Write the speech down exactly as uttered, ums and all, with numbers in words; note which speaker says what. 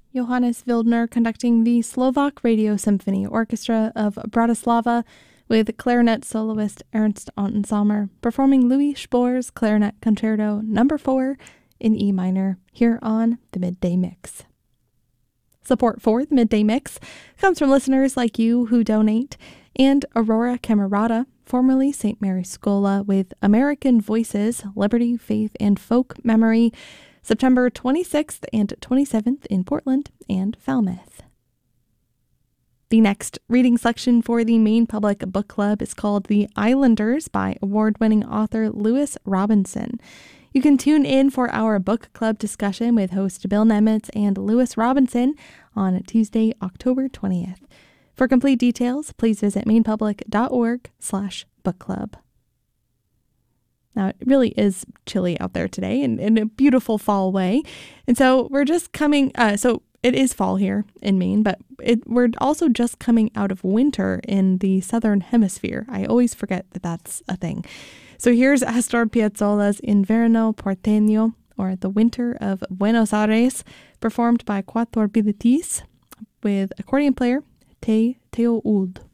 Speaker 1: Johannes Wildner conducting the Slovak Radio Symphony Orchestra of Bratislava with clarinet soloist Ernst Antensalmer performing Louis Spohr's Clarinet Concerto number four in E minor here on the Midday Mix. Support for the Midday Mix comes from listeners like you who donate, and Aurora Camerata, formerly Saint Mary's Schola, with American Voices, Liberty, Faith, and Folk Memory, September twenty-sixth and twenty-seventh in Portland and Falmouth. The next reading selection for the Maine Public Book Club is called The Islanders by award-winning author Lewis Robinson. You can tune in for our book club discussion with host Bill Nemitz and Lewis Robinson on Tuesday, October twentieth. For complete details, please visit mainepublic.org slash book club. Now, it really is chilly out there today in, in a beautiful fall way. And so we're just coming, uh, so it is fall here in Maine, but it, we're also just coming out of winter in the southern hemisphere. I always forget that that's a thing. So here's Astor Piazzolla's Inverno Porteño, or The Winter of Buenos Aires, performed by Quatuor Bilitis with accordion player Te Teo Oud.